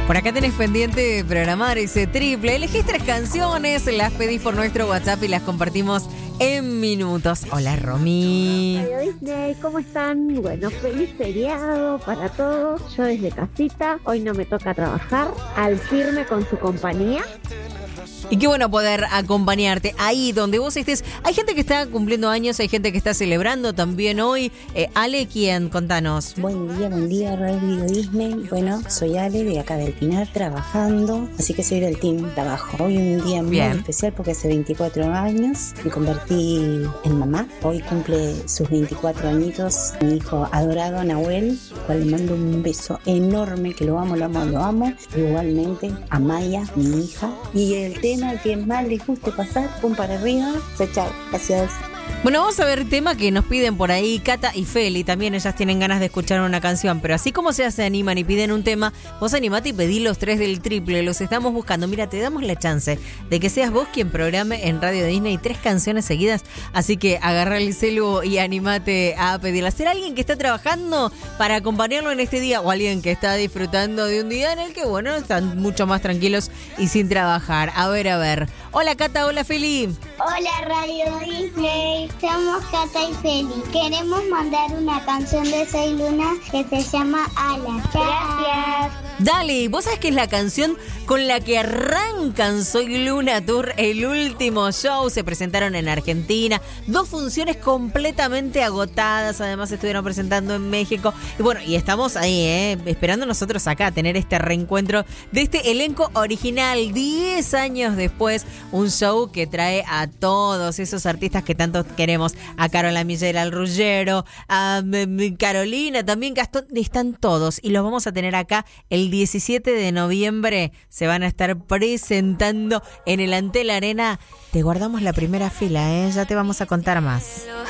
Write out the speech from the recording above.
Por acá tenés pendiente de programar ese triple. Elegís 3 canciones, las pedís por nuestro WhatsApp y las compartimos en minutos. Hola, Romy. Radio Disney, ¿cómo están? Bueno, feliz feriado para todos. Yo desde casita, hoy no me toca trabajar, al firme con su compañía. Y qué bueno poder acompañarte ahí donde vos estés. Hay gente que está cumpliendo años, hay gente que está celebrando también hoy. Ale, ¿quién? Contanos. Buen día, Radio Disney. Bueno, soy Ale, de acá del Pinar, trabajando, así que soy del team trabajo. Hoy un día muy especial porque hace 24 años me convertí en mamá. Hoy cumple sus 24 añitos mi hijo adorado, Nahuel, al cual le mando un beso enorme, que lo amo. Igualmente a Maya, mi hija. Y el tema que más les guste pasar, pum para arriba. Chao, gracias. Bueno, vamos a ver tema que nos piden por ahí Cata y Feli. También ellas tienen ganas de escuchar una canción. Pero así como se animan y piden un tema, vos animate y pedí los 3 del triple. Los estamos buscando. Mira, te damos la chance de que seas vos quien programe en Radio Disney 3 canciones seguidas. Así que agarra el celu y animate a pedirla. ¿Será alguien que está trabajando para acompañarlo en este día? O alguien que está disfrutando de un día en el que, bueno, están mucho más tranquilos y sin trabajar. A ver. Hola, Cata. Hola, Feli. Hola, Radio Disney. Somos Cata y Feli. Queremos mandar una canción de Soy Luna que se llama Alas. Gracias. Dale, vos sabés que es la canción con la que arrancan Soy Luna Tour, el último show. Se presentaron en Argentina, 2 funciones completamente agotadas. Además estuvieron presentando en México. Y bueno, y estamos ahí, esperando nosotros acá tener este reencuentro de este elenco original. 10 años después, un show que trae a todos esos artistas que tanto queremos. A Carola Miller, al Ruggiero, a Carolina, también Gastón. Están todos y los vamos a tener acá el 17 de noviembre. Se van a estar presentando en el Antel Arena. Te guardamos la primera fila, ya te vamos a contar más.